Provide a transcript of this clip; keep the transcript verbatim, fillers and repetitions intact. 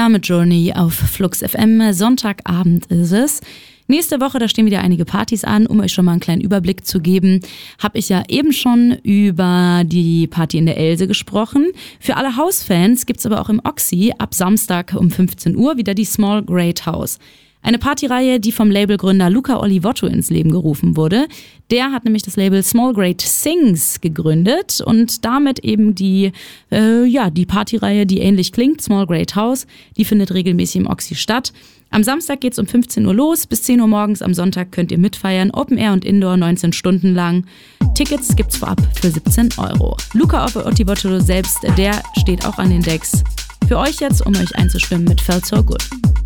Sia mit Journey auf Flux F M. Sonntagabend ist es. Nächste Woche, da stehen wieder einige Partys an. Um euch schon mal einen kleinen Überblick zu geben, habe ich ja eben schon über die Party in der Else gesprochen. Für alle House-Fans gibt's aber auch im Oxy ab Samstag um fünfzehn Uhr wieder die Small Great House. Eine Partyreihe, die vom Labelgründer Luca Olivotto ins Leben gerufen wurde. Der hat nämlich das Label Small Great Sings gegründet und damit eben die, äh, ja, die Partyreihe, die ähnlich klingt, Small Great House, die findet regelmäßig im Oxy statt. Am Samstag geht's um fünfzehn Uhr los, bis zehn Uhr morgens. Am Sonntag könnt ihr mitfeiern, Open Air und Indoor neunzehn Stunden lang. Tickets gibt's vorab für siebzehn Euro. Luca Olivotto selbst, der steht auch an den Decks. Für euch jetzt, um euch einzustimmen mit Felt So Good.